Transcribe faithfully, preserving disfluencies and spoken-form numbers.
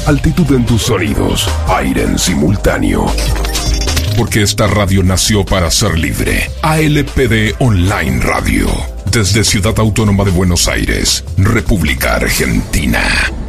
altitud en tus sonidos, aire en simultáneo. Porque esta radio nació para ser libre. A L P D Online Radio. Desde Ciudad Autónoma de Buenos Aires, República Argentina.